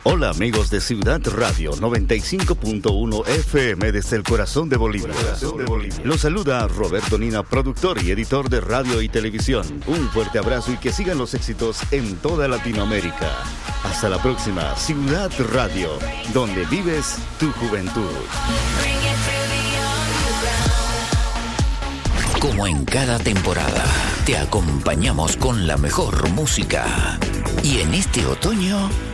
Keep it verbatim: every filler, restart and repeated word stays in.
Hola amigos de Ciudad Radio noventa y cinco punto uno F M desde el corazón de Bolivia. Los saluda Roberto Nina, productor y editor de radio y televisión. Un fuerte abrazo y que sigan los éxitos en toda Latinoamérica. Hasta la próxima, Ciudad Radio, donde vives tu juventud. Como en cada temporada, te acompañamos con la mejor música. Y en este otoño